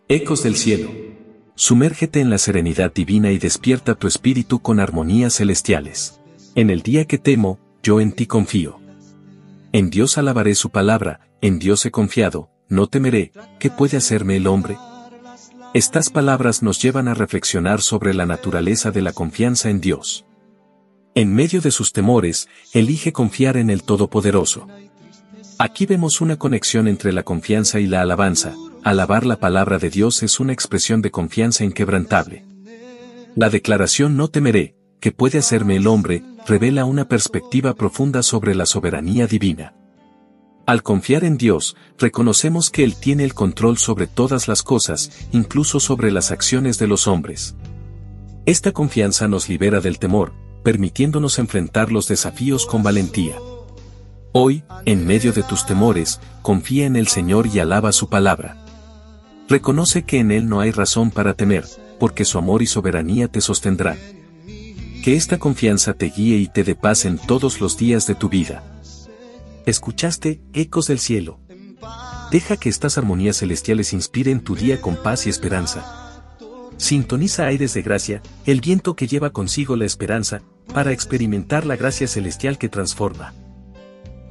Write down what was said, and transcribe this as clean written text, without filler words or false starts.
Ecos del cielo. Sumérgete en la serenidad divina y despierta tu espíritu con armonías celestiales. En el día que temo, yo en ti confío. En Dios alabaré su palabra, en Dios he confiado, no temeré, ¿qué puede hacerme el hombre? Estas palabras nos llevan a reflexionar sobre la naturaleza de la confianza en Dios. En medio de sus temores, elige confiar en el Todopoderoso. Aquí vemos una conexión entre la confianza y la alabanza. Alabar la palabra de Dios es una expresión de confianza inquebrantable. La declaración no temeré, ¿qué puede hacerme el hombre?, revela una perspectiva profunda sobre la soberanía divina. Al confiar en Dios, reconocemos que Él tiene el control sobre todas las cosas, incluso sobre las acciones de los hombres. Esta confianza nos libera del temor, permitiéndonos enfrentar los desafíos con valentía. Hoy, en medio de tus temores, confía en el Señor y alaba su palabra. Reconoce que en Él no hay razón para temer, porque su amor y soberanía te sostendrán. Que esta confianza te guíe y te dé paz en todos los días de tu vida. ¿Escuchaste, Ecos del cielo? Deja que estas armonías celestiales inspiren tu día con paz y esperanza. Sintoniza Aires de Gracia, el viento que lleva consigo la esperanza, para experimentar la gracia celestial que transforma.